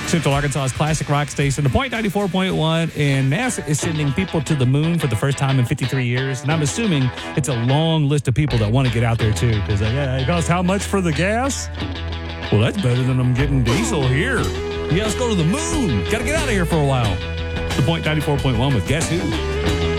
Central Arkansas's classic rock station, the Point 94.1, and NASA is sending people to the moon for the first time in 53 years. And I'm assuming it's a long list of people that want to get out there, too. Because it costs how much for the gas? Well, that's better than I'm getting diesel here. Yeah, let's go to the moon. Got to get out of here for a while. The Point 94.1 with Guess Who?